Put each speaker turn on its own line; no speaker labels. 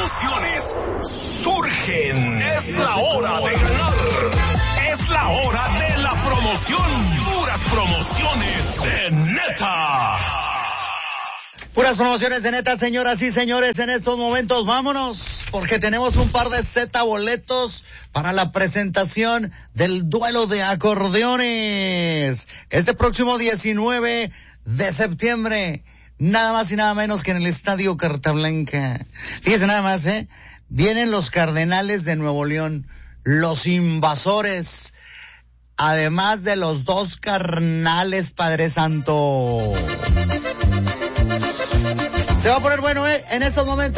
promociones surgen. Es la hora de ganar. Es la hora de la promoción. Puras promociones de neta.
Puras promociones de neta, señoras y señores, en estos momentos vámonos, porque tenemos un par de Z boletos para la presentación del duelo de acordeones. Este próximo 19 de septiembre, nada más y nada menos que en el Estadio Carta Blanca. Fíjense nada más, vienen los Cardenales de Nuevo León, los Invasores, además de los dos carnales, Padre Santo. Se va a poner bueno, en estos momentos.